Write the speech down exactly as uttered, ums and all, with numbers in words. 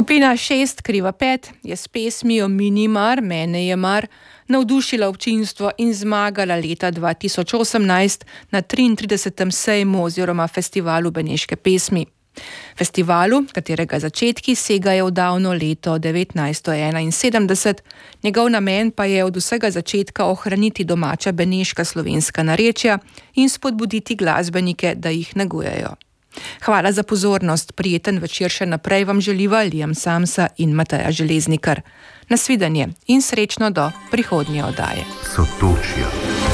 Skupina Šest kriva pet je s pesmijo Mini mar, mene je mar navdušila občinstvo in zmagala leta dva tisoč osemnajst na triintridesetem sejmu oziroma festivalu beneške pesmi. Festivalu, katerega začetki segajo v davno leto devetnajststo enainsedemdeset, njegov namen pa je od vsega začetka ohraniti domača beneška slovenska narečja in spodbuditi glasbenike, da jih negujejo. Hvala za pozornost, prijeten večer še naprej vam želiva Liam Samsa in Mateja Železnikar. Nasvidenje in srečno do prihodnje oddaje. Sotočja.